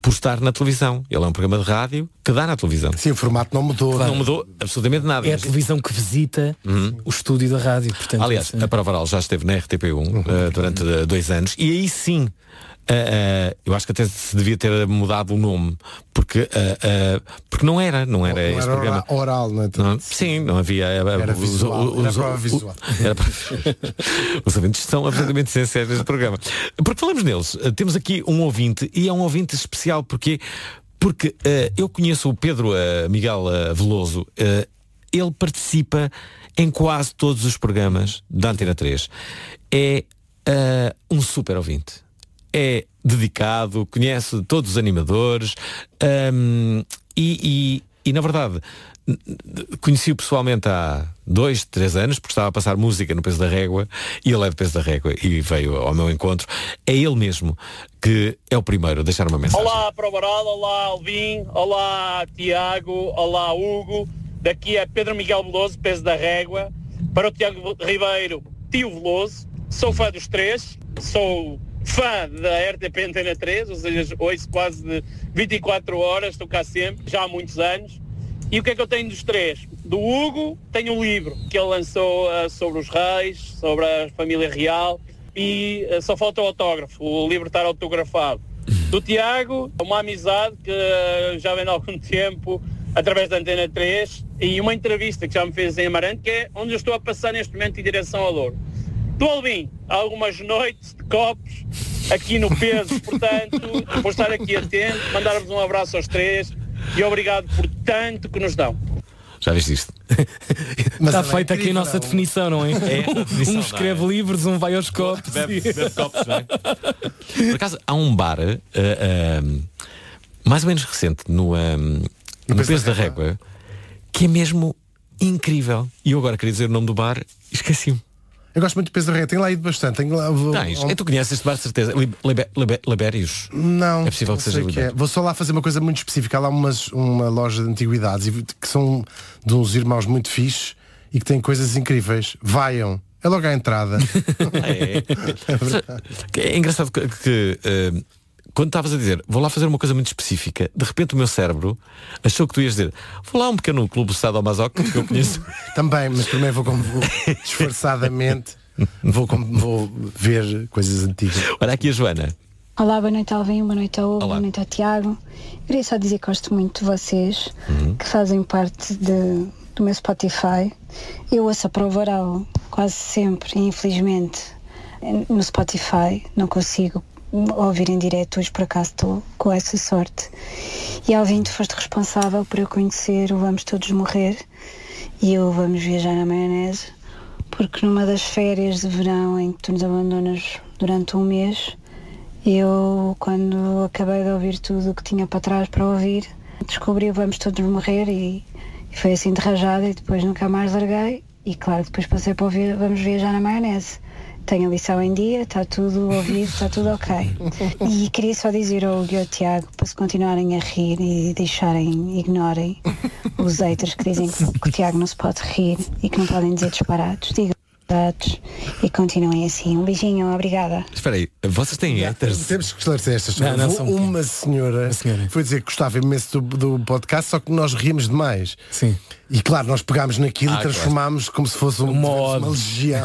por estar na televisão. Ele é um programa de rádio que dá na televisão. Sim, o formato não mudou. Não mudou absolutamente nada. É a televisão que visita o estúdio da rádio. Portanto, aliás, a Prova Oral já esteve na RTP1 durante 2 anos. E aí sim, eu acho que até se devia ter mudado o nome. Porque não era esse programa. Oral, não é? Sim, não havia. Era visual, era prova visual. Os ouvintes são absolutamente essenciais neste programa. Porque falamos neles. Temos aqui um ouvinte, e é um ouvinte especial porque eu conheço o Pedro Miguel Veloso. Ele participa em quase todos os programas da Antena 3. É um super ouvinte. É dedicado, conhece todos os animadores e na verdade conheci-o pessoalmente há 2, 3 anos, porque estava a passar música no Peso da Régua, e ele é do Peso da Régua e veio ao meu encontro. É ele mesmo que é o primeiro a deixar uma mensagem. Olá, Prova Oral, olá, Alvin, olá, Tiago, olá, Hugo. Daqui é Pedro Miguel Veloso, Peso da Régua. Para o Tiago Ribeiro, tio Veloso. Sou fã dos 3, sou fã da RTP Antena 3, ou seja, ouço quase de 24 horas, estou cá sempre, já há muitos anos. E o que é que eu tenho dos 3? Do Hugo, tenho um livro que ele lançou sobre os reis, sobre a família real, e só falta o autógrafo, o livro está autografado. Do Tiago, uma amizade que já vem há algum tempo, através da Antena 3, e uma entrevista que já me fez em Amarante, que é onde eu estou a passar neste momento em direção ao Douro. Do Alvin, há algumas noites de copos aqui no Peso, portanto, vou estar aqui atento, mandar-vos um abraço aos 3 e obrigado por tanto que nos dão. Já viste isto? Está feita aqui a nossa definição, não é? Definição, um escreve livros, um vai aos copos. Bebe copos, não é? Por acaso, há um bar mais ou menos recente no Peso da Régua que é mesmo incrível. E eu agora queria dizer o nome do bar e esqueci-me. Eu gosto muito de Peso da Régua, tenho lá ido bastante. Tu conheces este bar de certeza? Libérios? Não. É possível que seja Libérios. Vou só lá fazer uma coisa muito específica. Há lá uma loja de antiguidades que são de uns irmãos muito fixes e que têm coisas incríveis. Vaiam. É logo à entrada. É engraçado que quando estavas a dizer vou lá fazer uma coisa muito específica, de repente o meu cérebro achou que tu ias dizer vou lá um pequeno clube Sadomasoc que eu conheço. Também, mas primeiro vou disfarçadamente vou ver coisas antigas. Olha aqui a Joana. Olá, boa noite Alvin, boa noite ao Hugo, boa noite ao Tiago. Queria só dizer que gosto muito de vocês, que fazem parte do meu Spotify. Eu ouço a Prova Oral quase sempre, infelizmente, no Spotify, não consigo ouvir em direto, hoje por acaso estou com essa sorte. E Alvin, tu foste responsável por eu conhecer o Vamos Todos Morrer e o Vamos Viajar na Maionese, porque numa das férias de verão em que tu nos abandonas durante um mês, eu, quando acabei de ouvir tudo o que tinha para trás para ouvir, descobri o Vamos Todos Morrer e foi assim de rajada e depois nunca mais larguei. E claro, depois passei para ouvir Vamos Viajar na Maionese. Tenho a lição em dia, está tudo ouvido, está tudo ok. E queria só dizer ao Hugo e ao Tiago para se continuarem a rir e ignorem os haters que dizem que o Tiago não se pode rir e que não podem dizer disparados. Digam disparados e continuem assim. Um beijinho, obrigada. Espera aí, vocês têm haters? Temos que esclarecer esta história. Não, uma senhora foi dizer que gostava imenso do podcast, só que nós ríamos demais. Sim. E claro, nós pegámos naquilo e transformámos como se fosse uma legião.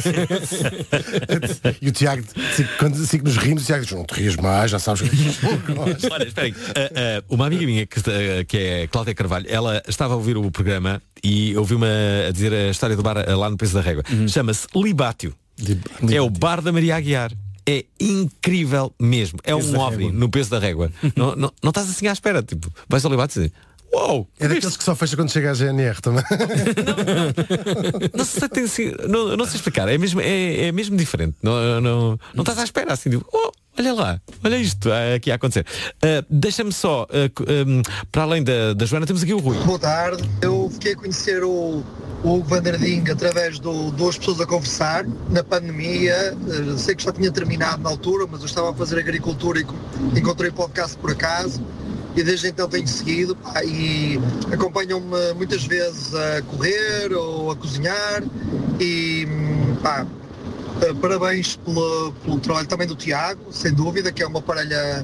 E o Tiago, quando nos rimos, o Tiago diz, não te rias mais, já sabes que... Olha, espera aí. Uma amiga minha que é Cláudia Carvalho, ela estava a ouvir o programa e ouviu-me a dizer a história do bar lá no Peso da Régua. Chama-se Libátio. É o bar da Maria Aguiar. É incrível mesmo. É um OVNI no Peso da Régua. Não estás assim à espera. Tipo, vais ao Libátio e dizes, uou! É daqueles que só fecha quando chega a GNR também. Não sei explicar. É mesmo diferente. Não estás à espera assim. Tipo, olha lá, olha isto aqui a acontecer. Deixa-me só, para além da Joana, temos aqui o Rui. Boa tarde. Eu fiquei a conhecer o Hugo Vanderding através do Duas Pessoas a Conversar na pandemia. Sei que já tinha terminado na altura, mas eu estava a fazer agricultura e encontrei o podcast por acaso. E desde então tenho seguido, pá, e acompanham-me muitas vezes a correr ou a cozinhar e pá, parabéns pelo trabalho também do Tiago, sem dúvida, que é uma parelha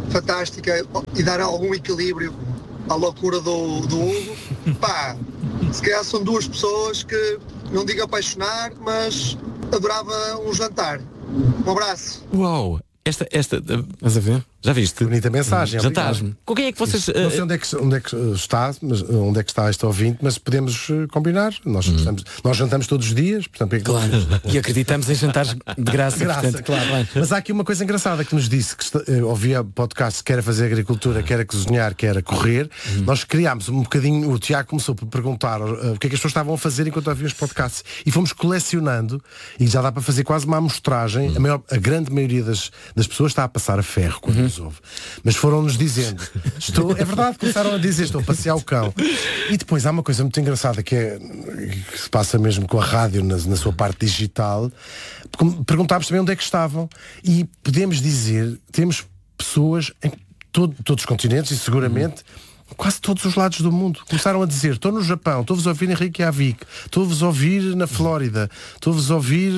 fantástica e dar algum equilíbrio à loucura do Hugo. Pá, se calhar são duas pessoas que, não digo apaixonar, mas adorava um jantar. Um abraço. Uau! Esta, Estás a ver? já viste? Bonita mensagem. Jantar. Obrigado. Com quem é que vocês... Não sei onde é que está, mas onde é que está este ouvinte, mas podemos combinar. Nós jantamos todos os dias, portanto, Claro. E acreditamos em jantares de graça. Portanto, claro. Mas há aqui uma coisa engraçada que nos disse que ouvia podcast, quer a fazer agricultura, quer a cozinhar, quer a correr. Nós criámos um bocadinho, o Tiago começou por perguntar o que é que as pessoas estavam a fazer enquanto ouviam os podcasts, e fomos colecionando, e já dá para fazer quase uma amostragem. A grande maioria das pessoas está a passar a ferro quando nos ouve, mas foram-nos dizendo, é verdade, começaram a dizer, estou a passear o cão. E depois há uma coisa muito engraçada que se passa mesmo com a rádio na sua parte digital. Perguntámos também onde é que estavam, e podemos dizer, temos pessoas em todos os continentes, e seguramente quase todos os lados do mundo. Começaram a dizer, estou no Japão, estou-vos a ouvir em Reykjavik, estou-vos a ouvir na Flórida, estou-vos a ouvir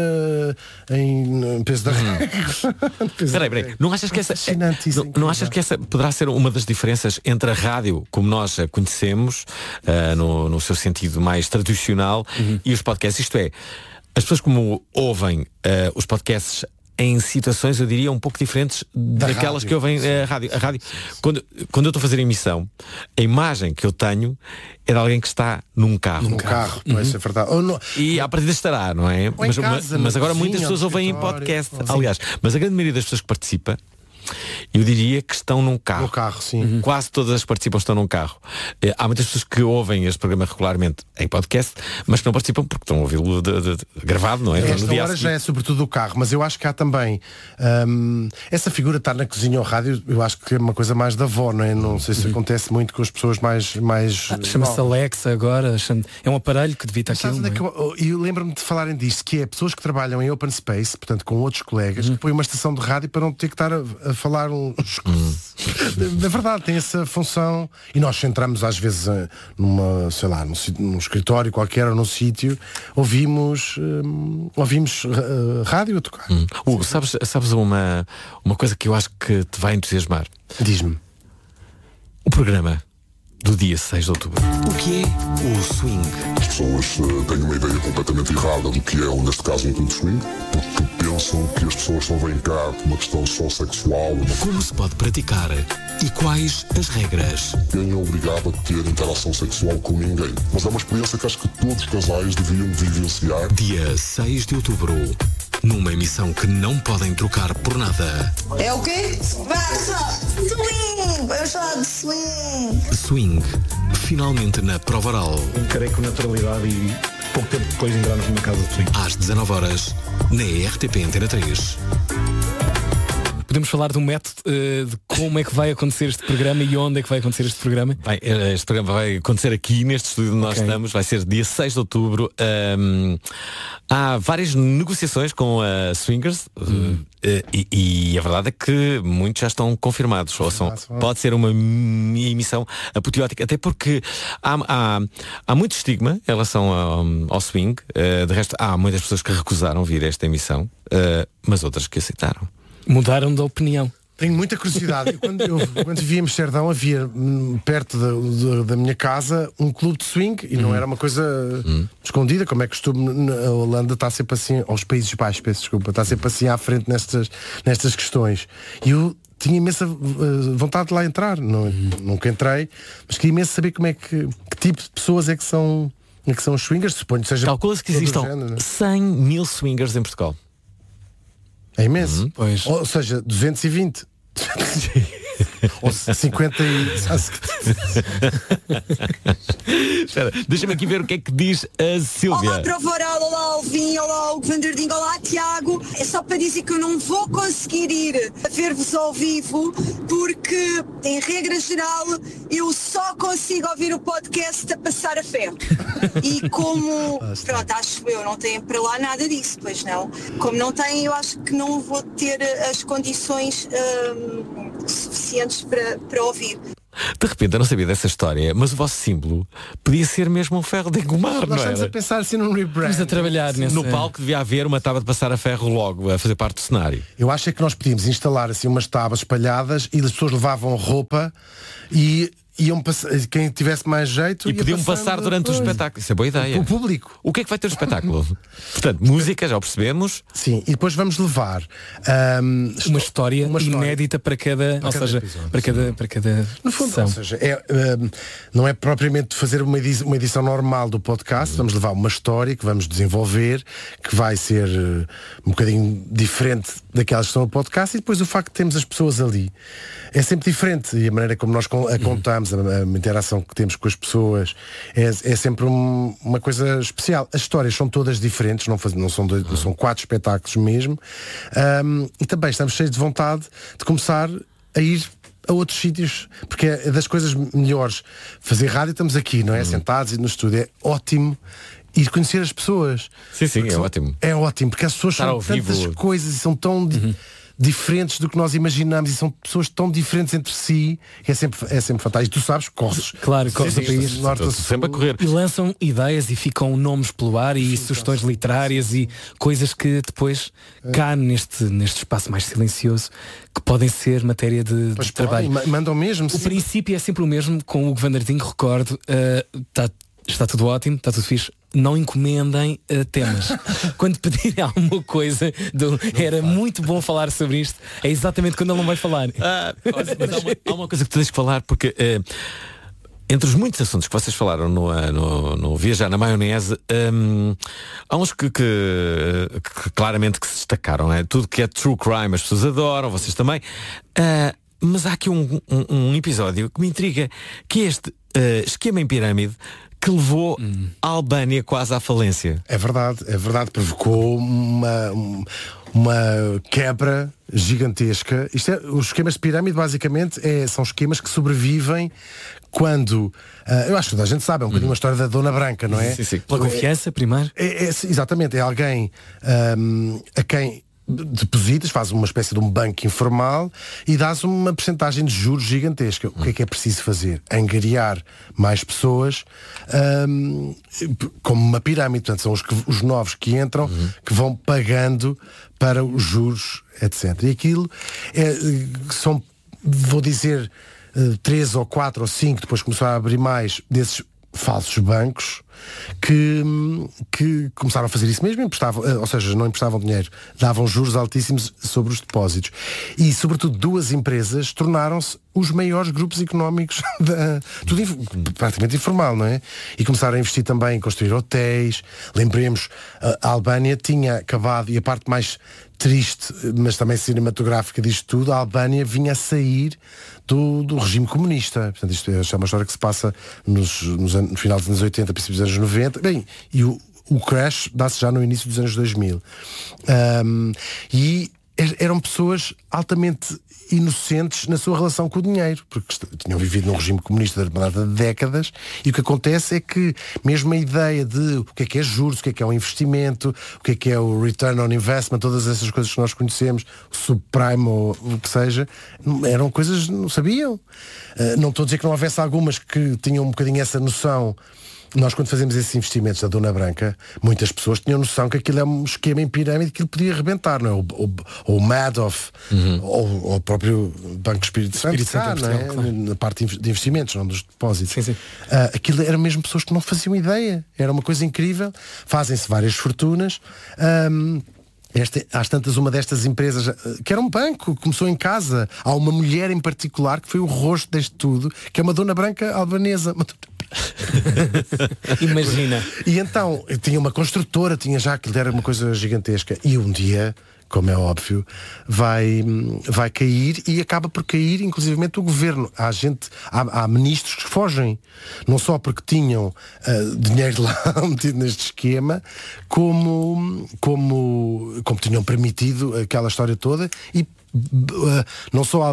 em Peso da Régua. Peraí, não achas que essa poderá ser uma das diferenças entre a rádio, como nós a conhecemos, no seu sentido mais tradicional, e os podcasts? Isto é, as pessoas como ouvem os podcasts em situações, eu diria, um pouco diferentes daquelas que ouvem a rádio. A rádio, quando eu estou a fazer emissão, a imagem que eu tenho é de alguém que está num carro. Isso é verdade. E à partida estará, não é? Mas agora muitas pessoas ouvem em podcast. Aliás, mas a grande maioria das pessoas que participa, eu diria que estão num carro. No carro, sim. Quase todas as que participam estão num carro. Há muitas pessoas que ouvem este programa regularmente em podcast, mas que não participam porque estão a ouvi-lo gravado, não é? Esta hora já é sobretudo o carro, mas eu acho que há também essa figura de estar na cozinha ou rádio, eu acho que é uma coisa mais da avó, não é? Não sei se acontece muito com as pessoas mais chama-se Alexa agora, é um aparelho que devia estar aqui. E eu lembro-me de falarem disto, que é pessoas que trabalham em open space, portanto com outros colegas, que põem uma estação de rádio para não ter que estar a falar na verdade tem essa função, e nós centramos às vezes num escritório qualquer ou num sítio, ouvimos rádio a tocar. Sabes uma coisa que eu acho que te vai entusiasmar? Diz-me. O programa do dia 6 de outubro. O que é o swing? As pessoas têm uma ideia completamente errada do que é, neste caso, um clube swing, porque pensam que as pessoas só vêm cá por uma questão só sexual. Como se pode praticar e quais as regras? Ninguém é obrigado a ter interação sexual com ninguém, mas é uma experiência que acho que todos os casais deviam vivenciar. Dia 6 de outubro, numa emissão que não podem trocar por nada. É o quê? Swing! Eu chamo de swing! Swing, finalmente na prova oral. Encarei com naturalidade e pouco tempo depois entramos numa casa de swing. Às 19h, na RTP Antena 3. Podemos falar do método de como é que vai acontecer este programa e onde é que vai acontecer este programa? Este programa vai acontecer aqui neste estúdio onde nós estamos, vai ser dia 6 de outubro. Há várias negociações com a Swingers e a verdade é que muitos já estão confirmados. Pode ser uma emissão apoteótica, até porque há muito estigma em relação ao swing. De resto, há muitas pessoas que recusaram vir a esta emissão, mas outras que aceitaram. Mudaram de opinião. Tenho muita curiosidade. Quando vivia em Amsterdão, havia perto da minha casa um clube de swing, e não era uma coisa escondida, como é costume. A Holanda está sempre assim, aos Países Baixos, peço desculpa, está sempre assim à frente nestas questões. E eu tinha imensa vontade de lá entrar. Nunca entrei, mas queria imenso saber que tipo de pessoas é que são os swingers. Suponho que seja. Calcula-se que existam 100 mil swingers em Portugal. É imenso. Pois. Ou seja, 220. Ou 50 e... Espera, deixa-me aqui ver o que é que diz a Silvia. Olá, prova oral, olá, Alvin, olá, Hugo Vanderding, olá, Tiago. É só para dizer que eu não vou conseguir ir a ver-vos ao vivo, porque, em regra geral, eu só consigo ouvir o podcast a passar a ferro. E como, pronto, acho eu, não têm para lá nada disso, pois não. Como não têm, eu acho que não vou ter as condições suficientes para ouvir. De repente eu não sabia dessa história, mas o vosso símbolo podia ser mesmo um ferro de engomar, Nós não estamos era? a pensar assim num rebrand. Estamos a trabalhar nesse... No palco devia haver uma tábua de passar a ferro logo, a fazer parte do cenário. Eu acho é que nós podíamos instalar assim umas tábuas espalhadas e as pessoas levavam roupa e iam passar, quem tivesse mais jeito E ia podiam passando passar durante o depois. espetáculo. Isso é boa ideia. O público. O que é que vai ter o espetáculo? Portanto, música, já o percebemos. Sim, e depois vamos levar uma história inédita para cada, ou seja, episódio, para cada no fundo, sessão. ou seja, não é propriamente fazer uma edição normal do podcast, vamos levar uma história que vamos desenvolver, que vai ser um bocadinho diferente daquelas que estão no podcast, e depois o facto de termos as pessoas ali é sempre diferente, e a maneira como nós a contamos, a interação que temos com as pessoas é sempre uma coisa especial. As histórias são todas diferentes, não são 4 espetáculos mesmo, e também estamos cheios de vontade de começar a ir a outros sítios, porque é das coisas melhores. Fazer rádio, estamos aqui, não é? Sentados e no estúdio, é ótimo ir conhecer as pessoas. Sim, é ótimo. É ótimo, porque as pessoas Estar são ao tantas vivo. coisas e são tão diferentes do que nós imaginamos, e são pessoas tão diferentes entre si, é sempre fantástico. E tu sabes, corres. Claro, corres o país. Norte a sul. Sempre a correr. E lançam ideias e ficam nomes pelo ar e sugestões literárias e coisas que depois cá neste espaço mais silencioso que podem ser matéria de trabalho. Mandam mesmo. O princípio é sempre o mesmo. Com o Hugo van der Ding, recordo, está tudo ótimo, está tudo fixe. Não encomendem temas. Quando pedirem alguma coisa era muito bom falar sobre isto, é exatamente quando ele não vai falar. Mas há uma coisa que tu tens que falar, porque entre os muitos assuntos que vocês falaram no Viajar na Maionese, há uns que claramente que se destacaram, não é? Tudo que é true crime as pessoas adoram, vocês também, mas há aqui um episódio que me intriga, que é este esquema em pirâmide que levou a Albânia quase à falência. É verdade, provocou uma quebra gigantesca. Os esquemas de pirâmide basicamente são esquemas que sobrevivem quando, eu acho que toda a gente sabe, é um bocadinho uma história da Dona Branca, não é? Sim. Pela confiança, primeiro. Exatamente, é alguém a quem depositas, faz uma espécie de um banco informal e dás uma percentagem de juros gigantesca. O que é preciso fazer? Angariar mais pessoas, como uma pirâmide. Portanto, são os novos que entram, que vão pagando para os juros, etc. E aquilo são, vou dizer, 3 ou 4 ou 5, depois começaram a abrir mais desses falsos bancos que começaram a fazer isso mesmo, ou seja, não emprestavam dinheiro, davam juros altíssimos sobre os depósitos. E, sobretudo, 2 empresas tornaram-se os maiores grupos económicos tudo praticamente informal, não é? E começaram a investir também em construir hotéis. Lembremos, a Albânia tinha acabado, e a parte mais triste, mas também cinematográfica disto tudo, a Albânia vinha a sair do regime comunista. Portanto, isto é uma história que se passa no final dos anos 80, princípios dos anos 90. Bem, e o crash dá-se já no início dos anos 2000. E eram pessoas altamente inocentes na sua relação com o dinheiro, porque tinham vivido num regime comunista durante décadas, e o que acontece é que mesmo a ideia de o que é juros, o que é um investimento, o que é o return on investment, todas essas coisas que nós conhecemos, o subprime ou o que seja, eram coisas que não sabiam. Não estou a dizer que não houvesse algumas que tinham um bocadinho essa noção. Nós, quando fazemos esses investimentos da Dona Branca, muitas pessoas tinham noção que aquilo é um esquema em pirâmide que ele podia arrebentar, não é? Ou o Madoff, ou o próprio Banco Espírito Santo, não é? Claro. Na parte de investimentos, não dos depósitos. Sim. Aquilo eram mesmo pessoas que não faziam ideia. Era uma coisa incrível. Fazem-se várias fortunas. Às tantas, uma destas empresas, que era um banco, começou em casa. Há uma mulher em particular que foi o rosto deste tudo, que é uma Dona Branca albanesa. Imagina. E então, tinha uma construtora, tinha já, aquilo era uma coisa gigantesca. E um dia, como é óbvio, vai cair, e acaba por cair inclusivamente o governo. Há ministros que fogem, não só porque tinham dinheiro lá metido neste esquema, como tinham permitido aquela história toda. E não só a Albânia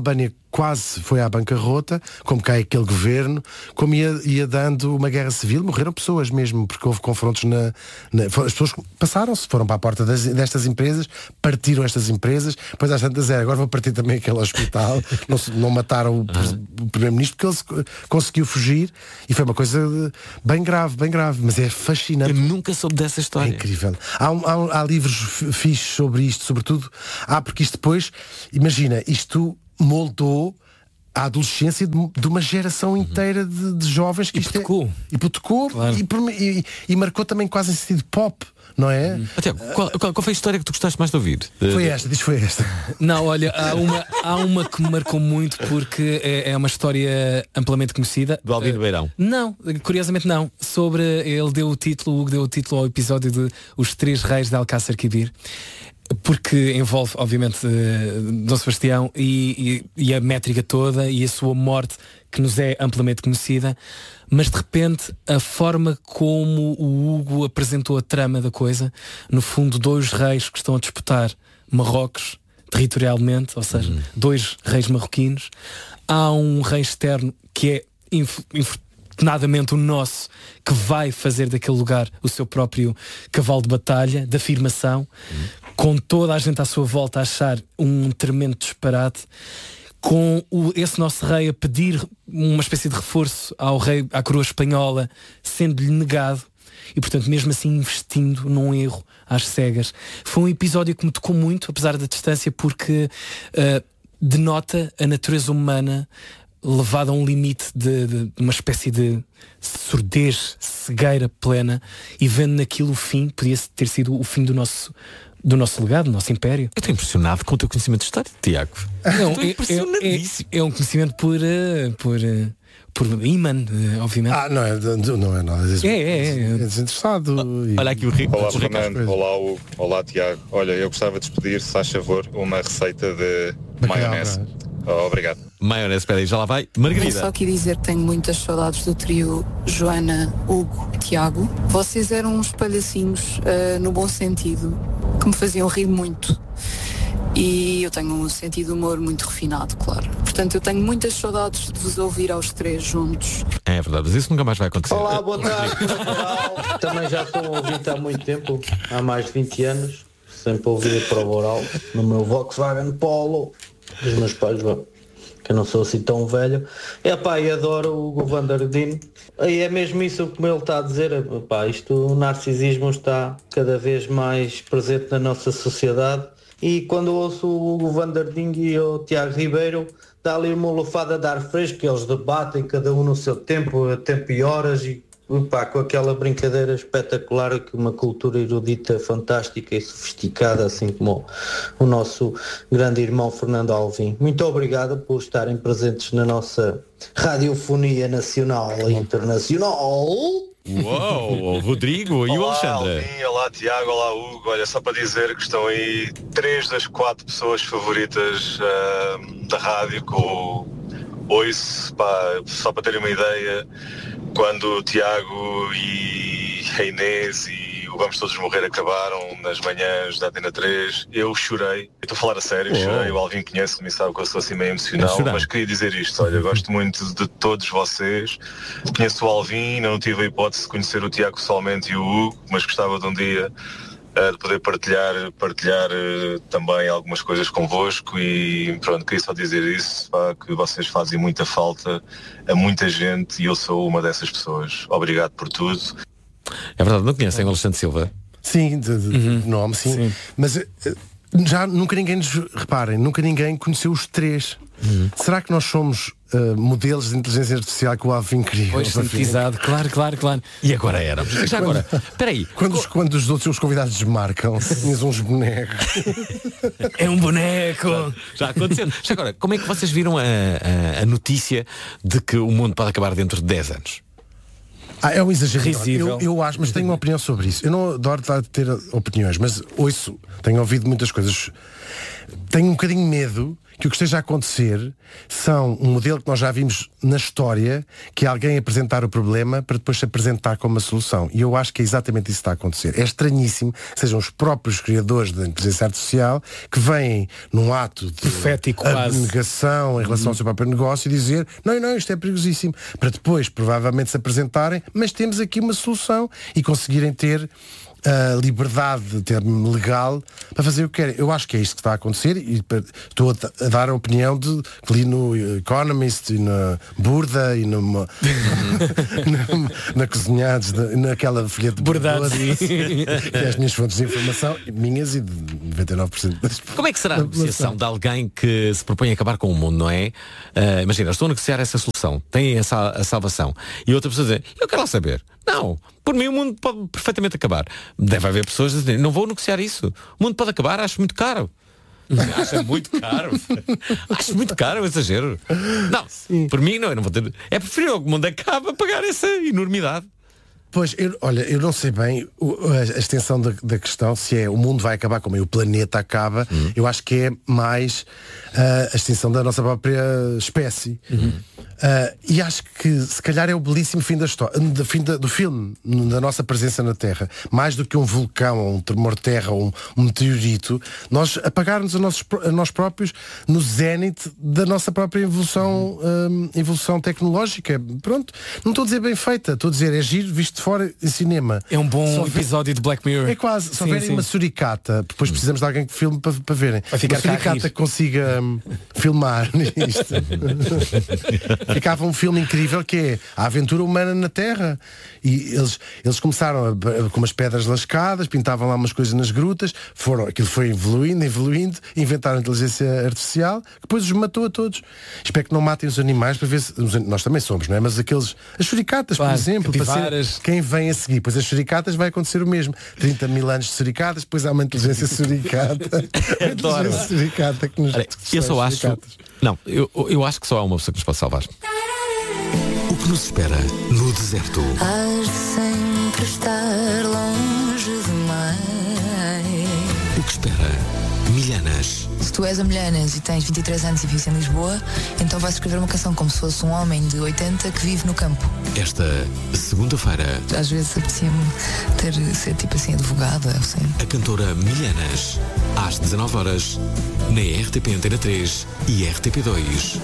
quase foi à bancarrota, como cai aquele governo, como ia dando uma guerra civil, morreram pessoas mesmo, porque houve confrontos as pessoas passaram-se, foram para a porta destas empresas, partiram estas empresas, depois às tantas agora vou partir também aquele hospital, não mataram o primeiro-ministro porque ele conseguiu fugir e foi uma coisa bem grave, mas é fascinante. Eu nunca soube dessa história. É incrível. Há livros fixos sobre isto, sobretudo, porque isto depois, imagina, isto moldou a adolescência de uma geração inteira de jovens que hipotecou claro. E marcou também quase em sentido pop, não é? Tiago, qual foi a história que tu gostaste mais de ouvir? Foi esta. Não, olha, há uma que me marcou muito porque é uma história amplamente conhecida. Do Albino Beirão? Não, curiosamente não. O Hugo deu o título ao episódio de Os Três Reis de Alcácer Quibir. Porque envolve, obviamente, Dom Sebastião e a métrica toda e a sua morte, que nos é amplamente conhecida, mas de repente a forma como o Hugo apresentou a trama da coisa, no fundo 2 reis que estão a disputar Marrocos territorialmente, ou seja, 2 reis marroquinos, há um rei externo que é infortunadamente o nosso, que vai fazer daquele lugar o seu próprio cavalo de batalha, de afirmação, com toda a gente à sua volta a achar um tremendo disparate, com esse nosso rei a pedir uma espécie de reforço à coroa espanhola, sendo-lhe negado, e portanto mesmo assim investindo num erro às cegas. Foi um episódio que me tocou muito, apesar da distância, porque denota a natureza humana levada a um limite de uma espécie de surdez, cegueira plena, e vendo naquilo o fim, podia ter sido o fim do nosso legado, do nosso império. Eu estou impressionado com o teu conhecimento de história, Tiago. Estou impressionadíssimo. É um conhecimento por imã, obviamente. Não é nada disso. É desinteressado. Olha aqui o Rico. Olá, Fernando. Olá, Hugo. Olá, Tiago. Olha, eu gostava de despedir, se faz favor, uma receita de maionese. Obrigado. Maionese, espera aí, já lá vai. Margarida. Eu só queria dizer que tenho muitas saudades do trio Joana, Hugo e Tiago. Vocês eram uns palhacinhos, no bom sentido, que me faziam rir muito. E eu tenho um sentido de humor muito refinado, claro. Portanto, eu tenho muitas saudades de vos ouvir aos 3 juntos. É verdade, mas isso nunca mais vai acontecer. Olá, boa tarde. Também já estou a ouvir há muito tempo, há mais de 20 anos. Sempre ouvi para o oral no meu Volkswagen Polo. Os meus pais, que eu não sou assim tão velho. E adoro o Hugo Van der Ding. E é mesmo isso que ele está a dizer. O narcisismo está cada vez mais presente na nossa sociedade. E quando ouço o Hugo Van der Ding e o Tiago Ribeiro, dá ali uma lufada de ar fresco, que eles debatem cada um no seu tempo e horas, e com aquela brincadeira espetacular, que uma cultura erudita fantástica e sofisticada, assim como o nosso grande irmão Fernando Alvim. Muito obrigado por estarem presentes na nossa radiofonia nacional e internacional. Uau, Rodrigo e o Alexandre. Alvim, olá Tiago, olá Hugo. Olha, só para dizer que estão aí 3 das 4 pessoas favoritas da rádio com o Oice, só para terem uma ideia. Quando o Tiago e a Inês e o Vamos Todos Morrer acabaram nas manhãs da Antena 3, eu chorei. Eu estou a falar a sério, chorei. O Alvin conhece-me e sabe que eu sou assim meio emocional, mas queria dizer isto. Olha, gosto muito de todos vocês. Conheço o Alvin, não tive a hipótese de conhecer o Tiago pessoalmente e o Hugo, mas gostava de um dia de poder partilhar também algumas coisas convosco, e pronto, queria só dizer isso, que vocês fazem muita falta a muita gente e eu sou uma dessas pessoas. Obrigado por tudo. É verdade, não conhecem o Alexandre Silva? Sim, de nome, sim. Mas já nunca ninguém conheceu os 3. Será que nós somos modelos de inteligência artificial que o Alvin criou? Pois, sintetizado, claro. E agora éramos. Já agora, espera aí. Quando os outros convidados desmarcam, tinhas uns bonecos. É um boneco. Já aconteceu. Já agora, como é que vocês viram a notícia de que o mundo pode acabar dentro de 10 anos? É um exagero. Risível. Eu acho, mas tenho uma opinião sobre isso. Eu não adoro ter opiniões, mas tenho ouvido muitas coisas. Tenho um bocadinho de medo que o que esteja a acontecer são um modelo que nós já vimos na história, que é alguém apresentar o problema para depois se apresentar como uma solução. E eu acho que é exatamente isso que está a acontecer. É estranhíssimo que sejam os próprios criadores da inteligência artificial que vêm num ato de profético, abnegação em relação ao seu próprio negócio e dizer não, isto é perigosíssimo, para depois provavelmente se apresentarem, mas temos aqui uma solução e conseguirem ter a liberdade de termo legal para fazer o que querem. Eu acho que é isto que está a acontecer e estou a dar a opinião de que li no Economist e na Burda e na Cozinhados, naquela folha de Bordado, que é as minhas fontes de informação, minhas e de 99% das... Como é que será a negociação de alguém que se propõe a acabar com o mundo, não é? Imagina, estou a negociar essa solução, tem a salvação, e outra pessoa diz, eu quero lá saber. Não, por mim o mundo pode perfeitamente acabar. Deve haver pessoas que dizem, não vou negociar isso. O mundo pode acabar, acho muito caro. Acho muito caro. Acho muito caro, exagero. Não, por mim não, eu não vou ter. É preferível que o mundo acabe a pagar essa enormidade. Pois, eu não sei bem a extensão da questão, se é o mundo vai acabar como o planeta acaba. Eu acho que é mais a extinção da nossa própria espécie. E acho que se calhar é o belíssimo fim da história, do filme, da nossa presença na Terra. Mais do que um vulcão, ou um tremor de terra, ou um meteorito, nós apagarmos a nós próprios no zénite da nossa própria evolução tecnológica. Pronto, não estou a dizer bem feita, estou a dizer é giro visto de fora em cinema. É um bom episódio de Black Mirror. É quase, se houverem uma suricata, depois precisamos de alguém que filme para verem. Vai ficar uma suricata que consiga filmar isto. Ficava um filme incrível que é a aventura humana na Terra. E eles começaram com umas pedras lascadas, pintavam lá umas coisas nas grutas, aquilo foi evoluindo, inventaram a inteligência artificial, que depois os matou a todos. Espero que não matem os animais para ver se. Nós também somos, não é? Mas as suricatas, claro, por exemplo, para ser quem vem a seguir. Pois as suricatas vai acontecer o mesmo. 30 mil anos de suricatas, depois há uma inteligência suricata. Adoro. Suricata que nos eu só acho. Não, eu acho que só há uma pessoa que nos pode salvar. O que nos espera no deserto? Hás de sempre estar longe demais. O que espera Milhanas? Se tu és a Milhanas e tens 23 anos e vives em Lisboa, então vais escrever uma canção como se fosse um homem de 80 que vive no campo. Esta segunda-feira, às vezes apetecia-me ser tipo assim advogada, assim. A cantora Milhanas, às 19h, na RTP Antena 3 e RTP2.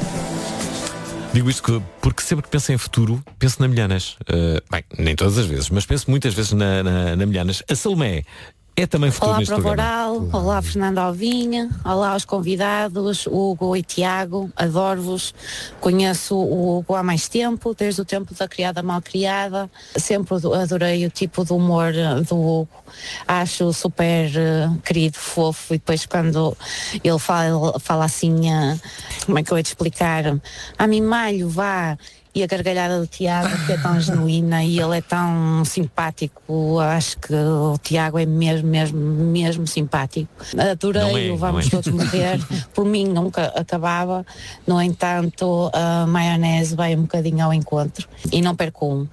Digo isto porque sempre que penso em futuro, penso na Milhanas. Bem, nem todas as vezes, mas penso muitas vezes na Milhanas. A Salomé é também futuro olá, neste programa. Olá, Fernando Alvinha. Olá aos convidados, Hugo e Tiago. Adoro-vos. Conheço o Hugo há mais tempo, desde o tempo da Criada Mal Criada. Sempre adorei o tipo de humor do Hugo. Acho super querido, fofo. E depois quando ele fala assim, como é que eu ia te explicar? A mim malho, vá. E a gargalhada do Tiago, que é tão genuína e ele é tão simpático. Acho que o Tiago é mesmo simpático. Adorei-o, vamos todos morrer. Por mim nunca acabava. No entanto, a maionese vai um bocadinho ao encontro. E não perco um.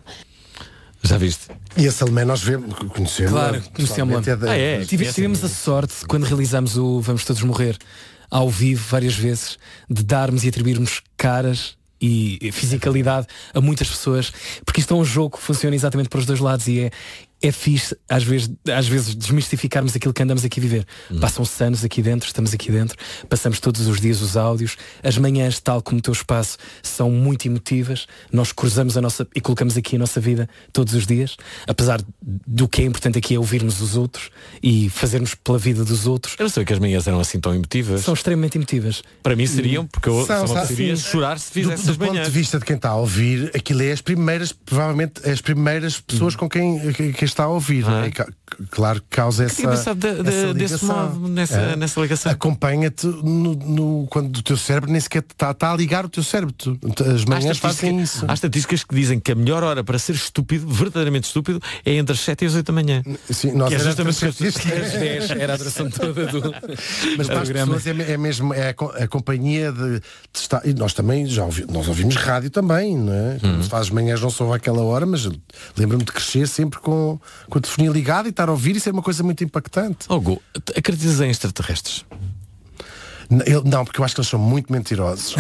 Já viste? E a Salomé nós conhecemos. Claro, conhecemos lá. Tivemos a sorte, quando realizamos o Vamos Todos Morrer, ao vivo, várias vezes, de darmos e atribuirmos caras e fisicalidade a muitas pessoas, porque isto é um jogo que funciona exatamente para os dois lados e é fixe às vezes desmistificarmos aquilo que andamos aqui a viver. Passam-se anos aqui dentro, estamos aqui dentro, passamos todos os dias os áudios, as manhãs, tal como o teu espaço, são muito emotivas, nós cruzamos e colocamos aqui a nossa vida todos os dias, apesar do que é importante aqui é ouvirmos os outros e fazermos pela vida dos outros. Eu não sei que as manhãs eram assim tão emotivas. São extremamente emotivas. Para mim seriam, porque eu só poderia chorar se fizesse as manhãs. Do ponto de vista de quem está a ouvir, aquilo é provavelmente as primeiras pessoas com quem está a ouvir. Claro que causa essa desse modo, nessa ligação. Acompanha-te quando o teu cérebro nem sequer está a ligar o teu cérebro. As manhãs fazem isso. Há estatísticas que dizem que a melhor hora para ser estúpido, verdadeiramente estúpido, é entre as 7 e as 8 da manhã. Sim, nós era justamente às 10 era a duração toda do mas para as pessoas é mesmo a companhia de estar. E nós também nós ouvimos rádio também, não é? Quando se faz as manhãs não só àquela hora, mas lembro-me de crescer sempre com a telefonia ligada e estar a ouvir, isso é uma coisa muito impactante. Hugo, acreditas em extraterrestres? Não, porque eu acho que eles são muito mentirosos.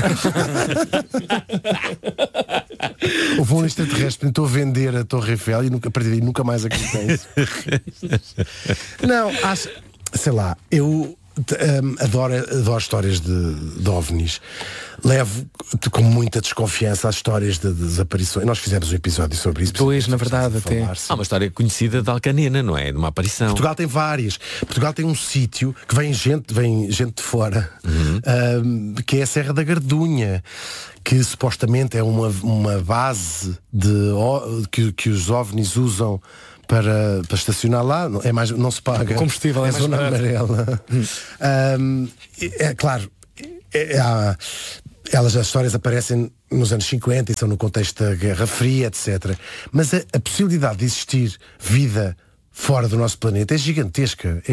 Houve um extraterrestre que tentou vender a Torre Eiffel e a partir daí nunca mais acreditei nisso. Não, acho, sei lá, eu adoro histórias de OVNIs. Levo com muita desconfiança as histórias de desaparições. Nós fizemos um episódio sobre isso. Dois, na verdade, até. Há uma história conhecida de Alcanena, não é? De uma aparição. Portugal tem várias. Portugal tem um sítio que vem gente de fora, que é a Serra da Gardunha, que supostamente é uma base que os OVNIs usam para estacionar lá. É mais, não se paga. O combustível é mais zona barato. amarela. É claro, as histórias aparecem nos anos 50 e são no contexto da Guerra Fria, etc. Mas a possibilidade de existir vida fora do nosso planeta é gigantesca.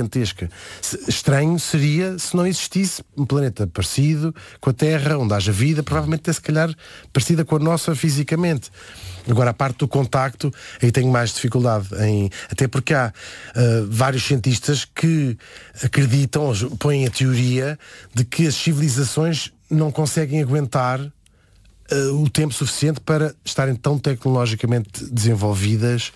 Estranho seria se não existisse um planeta parecido com a Terra, onde haja vida, provavelmente até se calhar parecida com a nossa fisicamente. Agora, a parte do contacto, aí tenho mais dificuldade até porque há vários cientistas que acreditam, põem a teoria de que as civilizações não conseguem aguentar o tempo suficiente para estarem tão tecnologicamente desenvolvidas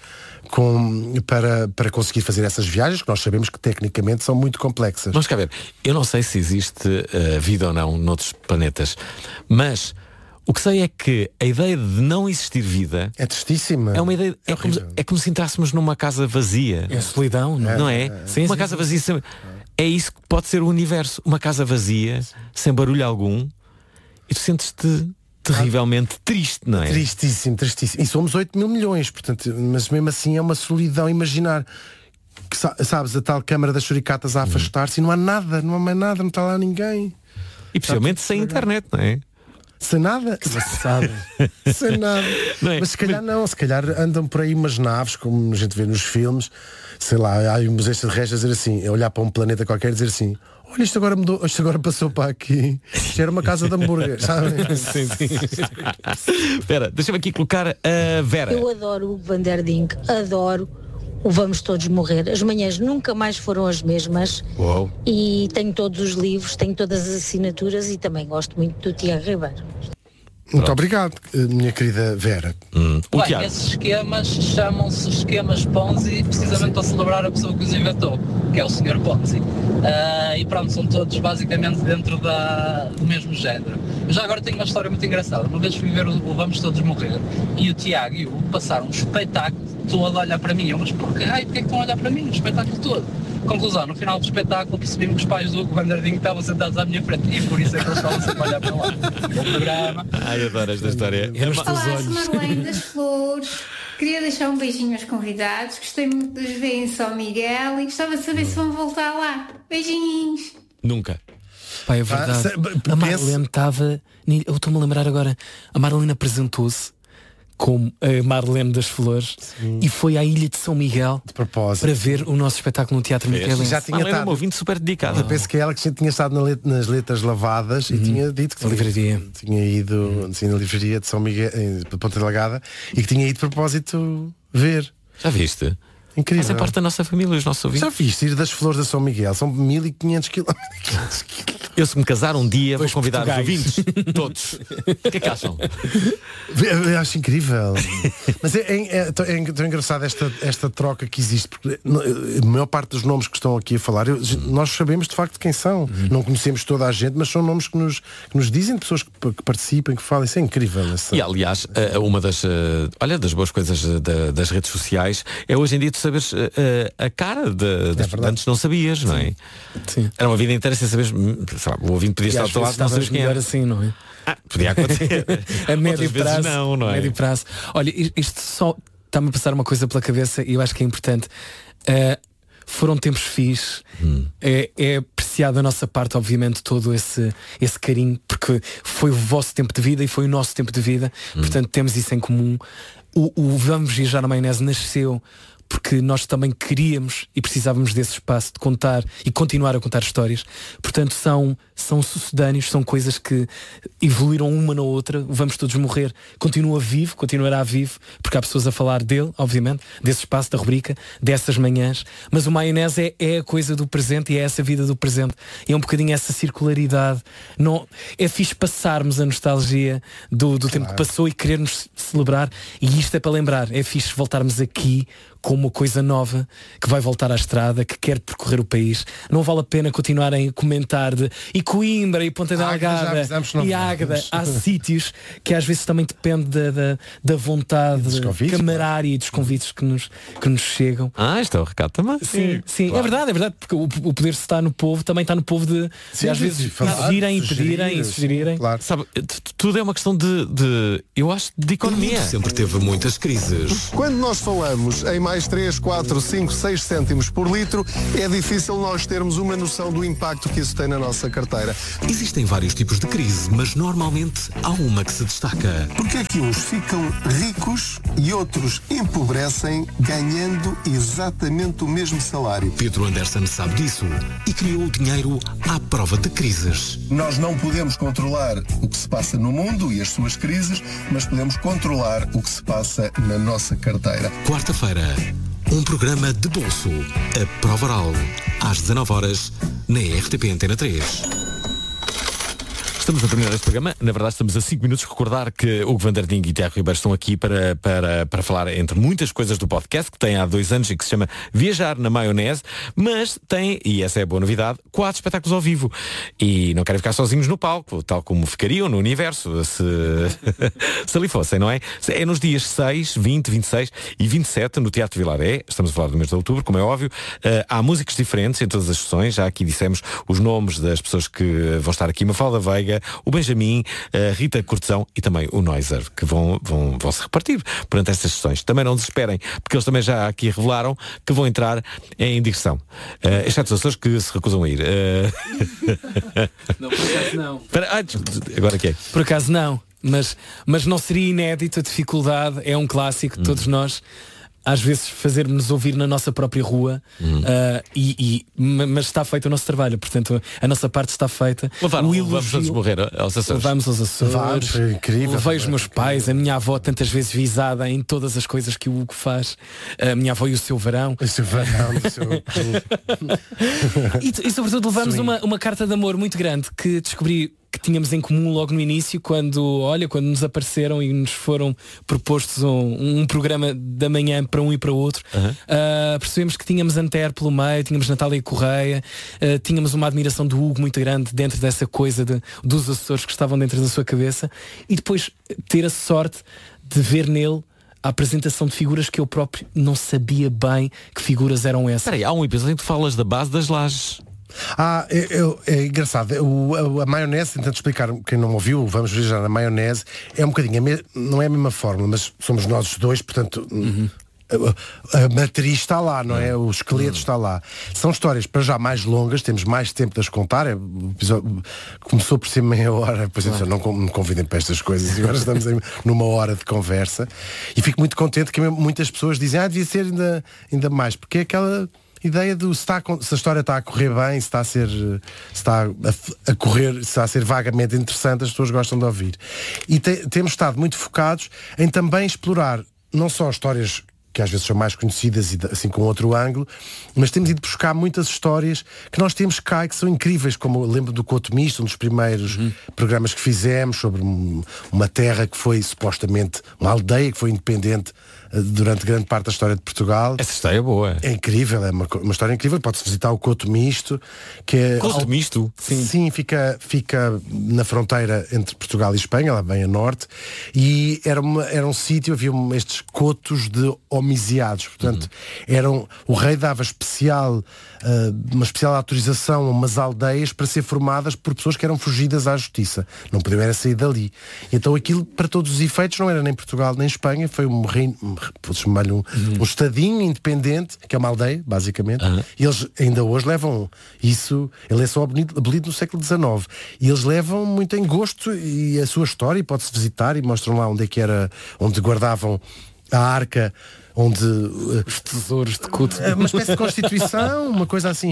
para conseguir fazer essas viagens, que nós sabemos que tecnicamente são muito complexas. Vamos cá ver, eu não sei se existe vida ou não noutros planetas, mas o que sei é que a ideia de não existir vida é tristíssima. É uma ideia, é como se entrássemos numa casa vazia. É solidão, não é? Sim, uma casa vazia é isso que pode ser o universo. Uma casa vazia, sem barulho algum, e tu sentes-te terrivelmente triste, não é? Tristíssimo. E somos 8 mil milhões, portanto, mas mesmo assim é uma solidão imaginar. Que, sabes, a tal câmara das suricatas a afastar-se e não há nada, não há mais nada, não está lá ninguém. E possivelmente sem internet, não é? Sem nada. Sem nada. É? Mas se calhar andam por aí umas naves, como a gente vê nos filmes, sei lá, há uns extraterrestres a dizer assim, a olhar para um planeta qualquer e dizer assim: olha, isto agora mudou, isto agora passou para aqui. Isto era uma casa de hambúrguer, sabe? Sim. Espera, deixa-me aqui colocar a Vera. Eu adoro o Van der Ding, adoro o Vamos Todos Morrer. As manhãs nunca mais foram as mesmas. Uou. E tenho todos os livros, tenho todas as assinaturas e também gosto muito do Tiago Ribeiro. Muito obrigado, minha querida Vera. Bem, esses esquemas chamam-se esquemas Ponzi, precisamente para celebrar a pessoa que os inventou, que é o Sr. Ponzi. E pronto, são todos basicamente dentro do mesmo género. Eu já agora tenho uma história muito engraçada. Uma vez fui ver o Vamos Todos Morrer e o Tiago e o Hugo passaram um espetáculo todo a olhar para mim. Eu, mas porquê é que estão a olhar para mim? O espetáculo todo. Conclusão, no final do espetáculo percebi-me que os pais do Hugo Van der Ding estavam sentados à minha frente e por isso é que eles estavam sempre a olhar para lá. Bom programa. Ai, adoro esta história. Olá, sou Marlene das Flores. Queria deixar um beijinho aos convidados. Gostei muito de os ver em São Miguel e gostava de saber se vão voltar lá. Beijinhos. Nunca. Pá, é verdade. A Marlene estava... Eu estou-me a lembrar agora. A Marlene apresentou-se como a Marlene das Flores. Sim. E foi à Ilha de São Miguel de propósito para ver o nosso espetáculo no Teatro Michelense. Já tinha estado, um ouvinte super dedicado. Eu penso que ela que tinha estado nas letras lavadas e tinha dito que tinha ido assim, na livraria de São Miguel, de Ponta Delgada, e que tinha ido de propósito ver. Já viste? Incrível. Fazem parte da nossa família, os nossos ouvintes. Já viste ir das Flores da São Miguel? São 1500 km. Eu, se me casar um dia, vou convidar os ouvintes. Todos. O que é que acham? Eu acho incrível. Mas é tão engraçado esta troca que existe, porque a maior parte dos nomes que estão aqui a falar, nós sabemos de facto quem são. Não conhecemos toda a gente, mas são nomes que nos dizem, de pessoas que participam, que falam. Isso é incrível. E aliás, uma das boas coisas das redes sociais é hoje em dia tu saberes a cara antes não sabias, não é? Sim. Era uma vida inteira sem saberes. O ouvinte podia estar ao teu lado, não sabes quem era. Assim, não é? Podia acontecer. A médio prazo. Não é? Médio prazo. Olha, isto só está-me a passar uma coisa pela cabeça e eu acho que é importante. Foram tempos fixes. É apreciado da nossa parte, obviamente, todo esse carinho, porque foi o vosso tempo de vida e foi o nosso tempo de vida. Portanto, temos isso em comum. O Vamos Viajar na Maionese nasceu porque nós também queríamos e precisávamos desse espaço de contar e continuar a contar histórias. Portanto, são sucedâneos, são coisas que evoluíram uma na outra. Vamos Todos Morrer continua vivo, continuará vivo, porque há pessoas a falar dele, obviamente, desse espaço, da rubrica, dessas manhãs, mas o Maionese é a coisa do presente e é essa vida do presente. E é um bocadinho essa circularidade. Não, é fixe passarmos a nostalgia do tempo que passou e querermos celebrar, e isto é para lembrar, é fixe voltarmos aqui com uma coisa nova que vai voltar à estrada, que quer percorrer o país. Não vale a pena continuarem a comentar de e Coimbra e Ponta da Algada e Águeda. Há sítios que às vezes também depende da vontade camarária e dos convites que nos chegam. Este é o recado também. Sim, claro. É verdade, porque o poder está no povo, também está no povo de às vezes pedirem e pedirem e sugerirem. Claro. Sabe, tudo é uma questão de eu acho, de economia. Sempre teve muitas crises. Quando nós falamos em mais 3, 4, 5, 6 cêntimos por litro, é difícil nós termos uma noção do impacto que isso tem na nossa carteira. Existem vários tipos de crise, mas normalmente há uma que se destaca. Porque é que uns ficam ricos e outros empobrecem ganhando exatamente o mesmo salário? Pedro Anderson sabe disso e criou o dinheiro à prova de crises. Nós não podemos controlar o que se passa no mundo e as suas crises, mas podemos controlar o que se passa na nossa carteira. Quarta-feira, um programa de bolso, a Prova Oral, às 19h, na RTP Antena 3. Estamos a terminar este programa. Na verdade, estamos a 5 minutos. Recordar que Hugo van der Ding e Tiago Ribeiro estão aqui para falar, entre muitas coisas, do podcast que tem há 2 anos e que se chama Viajar na Maionese, mas tem, e essa é a boa novidade, 4 espetáculos ao vivo. E não querem ficar sozinhos no palco, tal como ficariam no universo se ali fossem, não é? É nos dias 6, 20, 26 e 27 no Teatro Vilaré. Estamos a falar do mês de outubro, como é óbvio. Há músicos diferentes em todas as sessões. Já aqui dissemos os nomes das pessoas que vão estar aqui. Mafalda Veiga, o Benjamin, a Rita Cortesão e também o Noiser, que vão se repartir perante estas sessões. Também não desesperem, porque eles também já aqui revelaram que vão entrar em digressão. Exceto os Açores que se recusam a ir. Não, por acaso não. Agora que é? Por acaso não, mas não seria inédito. A dificuldade é um clássico de todos nós. Às vezes fazermos ouvir na nossa própria rua, mas está feito o nosso trabalho, portanto a nossa parte está feita. Vamos todos morrer aos Açores. Vamos aos Açores. É incrível. Levei os meus pais, a minha avó tantas vezes visada em todas as coisas que o Hugo faz, a minha avó e o seu varão. O seu varão, o seu... e sobretudo levamos uma carta de amor muito grande que descobri que tínhamos em comum logo no início, quando nos apareceram e nos foram propostos um programa da manhã para um e para o outro. Percebemos que tínhamos Anter pelo meio, tínhamos Natália Correia, tínhamos uma admiração do Hugo muito grande dentro dessa coisa dos Açores que estavam dentro da sua cabeça, e depois ter a sorte de ver nele a apresentação de figuras que eu próprio não sabia bem que figuras eram essas. Espera aí, há um episódio em que tu falas da base das lajes. É engraçado. A maionese, tentando explicar, quem não ouviu, Vamos Viajar na Maionese, é um bocadinho, não é a mesma fórmula, mas somos nós os dois, portanto a matriz está lá, não é? O esqueleto está lá. São histórias para já mais longas, temos mais tempo de as contar. O episódio começou por ser meia hora, depois não me convidem para estas coisas, e agora estamos numa hora de conversa, e fico muito contente que muitas pessoas dizem devia ser ainda mais, porque é aquela ideia do se a história está a correr bem, se está a correr, se está a ser vagamente interessante, as pessoas gostam de ouvir. E temos estado muito focados em também explorar não só histórias que às vezes são mais conhecidas e assim com outro ângulo, mas temos ido buscar muitas histórias que nós temos cá e que são incríveis, como eu lembro do Couto Misto, um dos primeiros programas que fizemos sobre uma terra que foi supostamente uma aldeia que foi independente durante grande parte da história de Portugal. Essa história é boa. É incrível, é uma história incrível. Pode-se visitar o Couto Misto, que é... Couto Misto? Sim, fica na fronteira entre Portugal e Espanha, lá bem a norte, e era um sítio, havia estes cotos de homiciados, portanto, o rei dava uma especial autorização a umas aldeias para ser formadas por pessoas que eram fugidas à justiça. Não podiam era sair dali. Então aquilo, para todos os efeitos, não era nem Portugal nem Espanha, foi um reino, um estadinho independente, que é uma aldeia, basicamente, e eles ainda hoje levam isso, ele é só abolido no século XIX, e eles levam muito em gosto e a sua história, e pode-se visitar, e mostram lá onde guardavam a arca onde os tesouros de culto, uma espécie de constituição, uma coisa assim,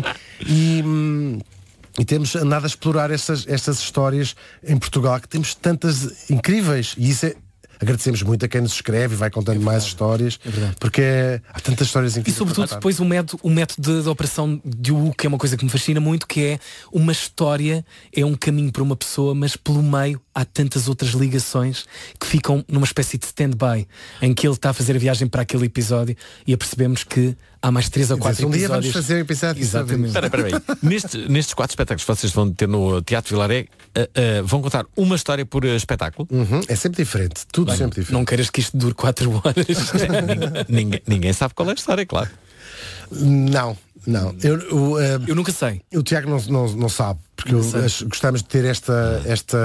e temos andado a explorar estas histórias em Portugal, que temos tantas incríveis, e isso agradecemos muito a quem nos escreve e vai contando mais histórias, porque há tantas histórias incríveis. E sobretudo depois o método de operação de Hugo, que é uma coisa que me fascina muito, que é uma história, é um caminho para uma pessoa, mas pelo meio há tantas outras ligações que ficam numa espécie de stand-by, em que ele está a fazer a viagem para aquele episódio e apercebemos que há mais 3 ou 4 episódios. Um dia vamos fazer um episódio. Exatamente. Espera aí. Nestes 4 espetáculos que vocês vão ter no Teatro Vilaré, vão contar uma história por espetáculo? É sempre diferente. Tudo sempre diferente. Não queiras que isto dure 4 horas. ninguém sabe qual é a história, claro. Não. Eu nunca sei. O Tiago não sabe, porque gostamos de ter esta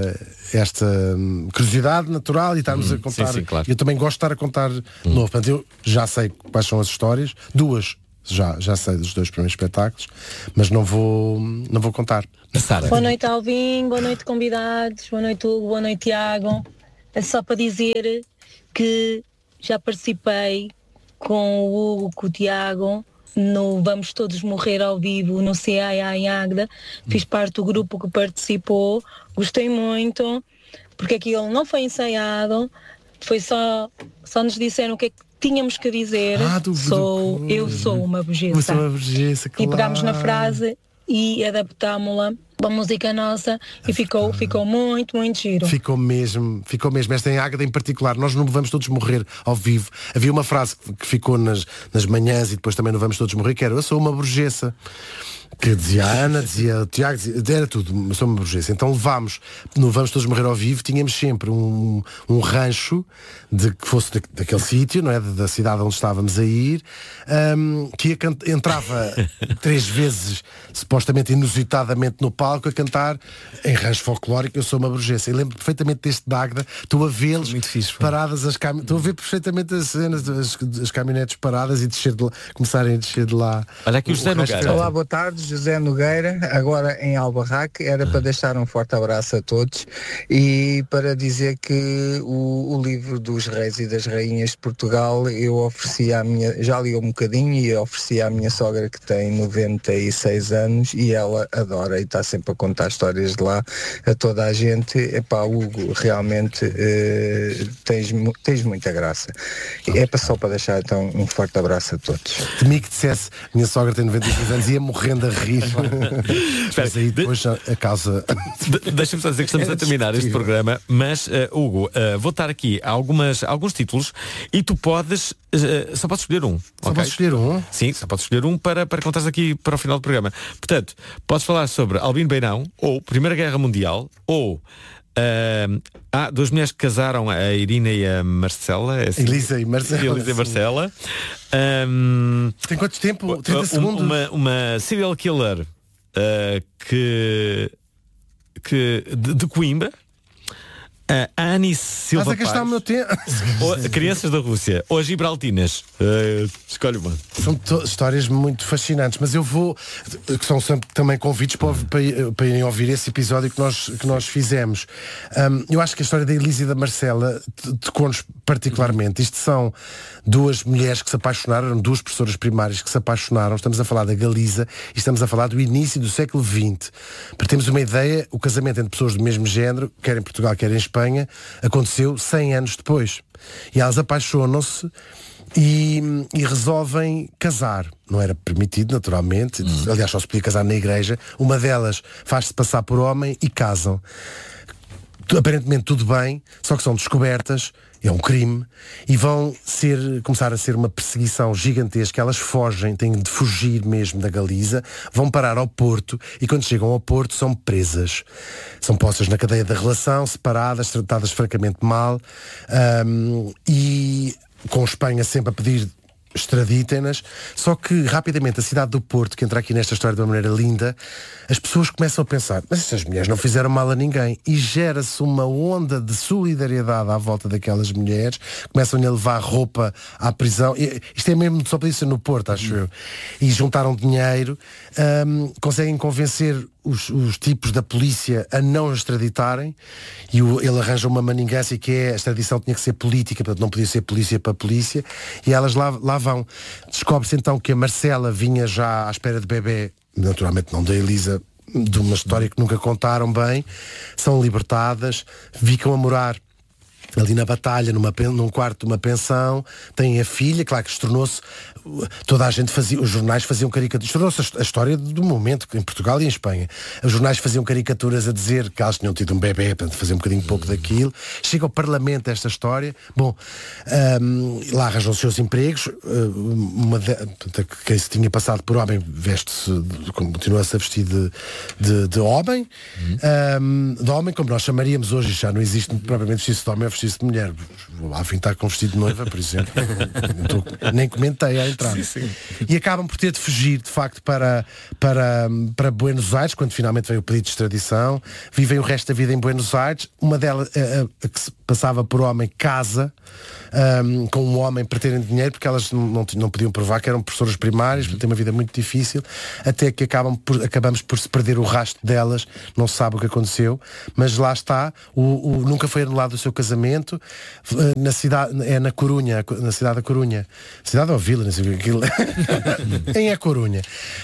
curiosidade natural e estarmos a contar. Sim, claro. Eu também gosto de estar a contar novo. Portanto, eu já sei quais são as histórias. 2 já sei dos 2 primeiros espetáculos, mas não vou contar. Sara. Boa noite, Alvin, boa noite, convidados, boa noite, Hugo, boa noite, Tiago. É só para dizer que já participei com o Hugo, com o Tiago, no Vamos Todos Morrer ao Vivo, no CAA em Águeda. Fiz parte do grupo que participou, gostei muito, porque aquilo não foi ensaiado, foi só nos disseram o que é que tínhamos que dizer. Eu sou uma bugesa. Claro. E pegámos na frase e adaptámo-la para a música nossa e ficou muito, muito giro. Ficou mesmo. Esta em Águeda em particular, nós não vamos todos morrer ao vivo. Havia uma frase que ficou nas manhãs e depois também não vamos todos morrer, que era: eu sou uma burguesa. Que dizia a Ana, dizia o Tiago, era tudo, eu sou uma burguesa. Então levámos, no Vamos Todos Morrer ao Vivo, tínhamos sempre um rancho que fosse daquele sítio, não é? Da cidade onde estávamos a ir, que entrava 3 vezes, supostamente inusitadamente, no palco a cantar em rancho folclórico, eu sou uma burguesa. E lembro perfeitamente deste de Águeda, estou a vê-los paradas, estou a ver perfeitamente as cenas das caminhonetes paradas e começarem a descer de lá. Olha aqui o José Nogueira. Olá, boa tarde, José Nogueira, agora em Albarraque. Era para deixar um forte abraço a todos e para dizer que o livro dos reis e das rainhas de Portugal eu ofereci já li um bocadinho e ofereci à minha sogra, que tem 96 anos, e ela adora e está sempre a contar histórias de lá a toda a gente. Epá, Hugo, realmente tens muita graça. É só para deixar então um forte abraço a todos. Temi que dissesse, minha sogra tem 96 anos, ia morrendo a rir. Mas aí depois a causa. Deixa-me só dizer que estamos a terminar este programa, mas Hugo, vou dar aqui alguns títulos e tu podes só podes escolher um. Só podes escolher um? Sim, só podes escolher um para contares aqui para o final do programa. Portanto, podes falar sobre Albino Beirão, ou Primeira Guerra Mundial, ou 2 mulheres que casaram, a Irina e a Marcela. É assim? Elisa e Marcela. Elisa e Marcela. Tem quanto tempo? 30 segundos? Uma serial killer de Coimbra. Annie Silva Paz. Gastar o meu tempo. Crianças da Rússia ou as Gibraltinas. Escolhe uma. São histórias muito fascinantes, mas eu vou, que são sempre também convites para irem ouvir esse episódio que nós fizemos. Eu acho que a história da Elisa e da Marcela tocou-nos particularmente. Isto são 2 mulheres que se apaixonaram, eram 2 professoras primárias que se apaixonaram. Estamos a falar da Galiza e estamos a falar do início do século XX. Para termos uma ideia, o casamento entre pessoas do mesmo género, quer em Portugal, quer em Espanha, aconteceu 100 anos depois. E elas apaixonam-se e resolvem casar. Não era permitido, naturalmente. Aliás, só se podia casar na igreja. Uma delas faz-se passar por homem e casam. Aparentemente tudo bem, só que são descobertas, é um crime, e vão começar a ser uma perseguição gigantesca. Elas fogem, têm de fugir mesmo da Galiza, vão parar ao Porto, e quando chegam ao Porto são presas. São postas na cadeia da relação, separadas, tratadas francamente mal, e com Espanha sempre a pedir extraditem-nas, só que rapidamente a cidade do Porto, que entra aqui nesta história de uma maneira linda, as pessoas começam a pensar, mas estas mulheres não fizeram mal a ninguém, e gera-se uma onda de solidariedade à volta daquelas mulheres, começam-lhe a levar roupa à prisão, isto é mesmo só para isso no Porto, acho eu, e juntaram dinheiro, conseguem convencer os tipos da polícia a não extraditarem, e ele arranja uma maningância que é a extradição tinha que ser política, portanto não podia ser polícia para polícia, e elas lá vão. Descobre-se então que a Marcela vinha já à espera de bebê, naturalmente não da Elisa, de uma história que nunca contaram bem, são libertadas, ficam a morar ali na Batalha, num quarto de uma pensão, têm a filha, claro que se tornou-se, toda a gente fazia, os jornais faziam caricaturas, tornou-se a história do momento em Portugal e em Espanha. Os jornais faziam caricaturas a dizer que elas tinham tido um bebê, portanto faziam um bocadinho pouco daquilo. Chega ao Parlamento esta história, bom, lá arranjam os seus empregos, quem se tinha passado por homem veste-se, continua-se a vestir de homem, de homem, como nós chamaríamos hoje, já não existe propriamente vestir-se de homem, vestir-se de mulher. Lá vim estar com vestido de noiva, por exemplo. Nem comentei à entrada. Sim. E acabam por ter de fugir, de facto, para Buenos Aires, quando finalmente veio o pedido de extradição. Vivem o resto da vida em Buenos Aires. Uma delas, a que se passava por homem, casa com um homem para terem dinheiro, porque elas não podiam provar que eram professoras primárias, têm uma vida muito difícil, até que acabamos por se perder o rastro delas, não se sabe o que aconteceu, mas lá está, nunca foi anulado o seu casamento, na cidade, na Corunha, na cidade da Corunha, cidade ou vila, não sei aquilo, em A Corunha,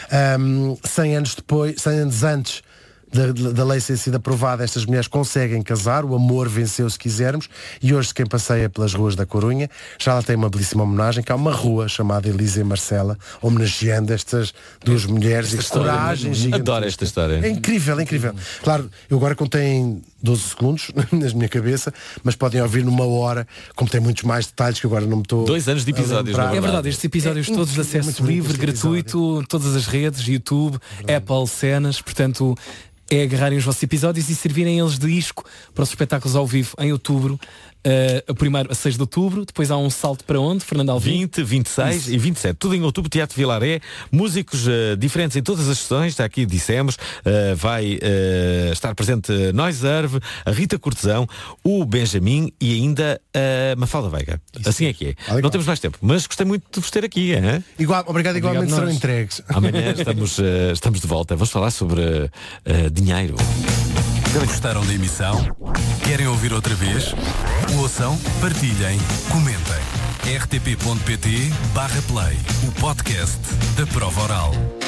100 anos antes da lei ser sido aprovada, estas mulheres conseguem casar, o amor venceu, se quisermos, e hoje quem passeia pelas ruas da Corunha já lá tem uma belíssima homenagem, que há uma rua chamada Elisa e Marcela, homenageando estas duas mulheres, e coragem gigante. Adoro esta história. É incrível, é incrível. Claro, eu agora contei em 12 segundos na minha cabeça, mas podem ouvir numa hora, como tem muitos mais detalhes que agora não me estou 2 anos de episódios, não é? É verdade, estes episódios todos de acesso livre, gratuito, todas as redes, YouTube, Apple, Cenas, portanto é agarrarem os vossos episódios e servirem eles de isco para os espetáculos ao vivo em outubro. Primeiro a 6 de outubro, depois há um salto para onde, Fernando Alvim? 20, 26 e 27, tudo em outubro, Teatro Vilaré, músicos diferentes em todas as sessões, está aqui, dissemos, vai estar presente Noiserve, a Rita Cortesão, o Benjamin e ainda a Mafalda Veiga. Isso assim é que é. Não temos mais tempo, mas gostei muito de vos ter aqui. Obrigado, igualmente serão entregues. Amanhã estamos de volta, vamos falar sobre dinheiro. Gostaram da emissão? Querem ouvir outra vez? Ouçam, partilhem, comentem. rtp.pt/play, o podcast da Prova Oral.